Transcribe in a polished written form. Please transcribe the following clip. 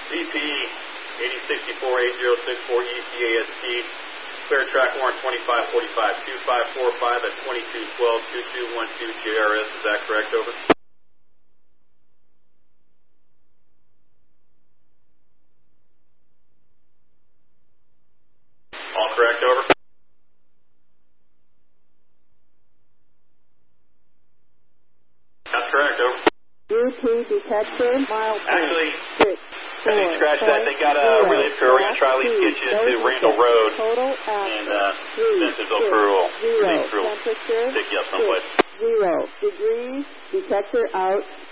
VP 8064-8064 ECAST, clear track warrant 2545, 2545 at 2212, 2212 JRS, is that correct, over? All correct, over? That's correct, over. UT detector, mile Actually, 6. I think scratch that. They got a relief crew. We're going to try to get you to Randall Road total and Bentonville crew will relief crew will pick you up someplace. 0 degrees, detector out.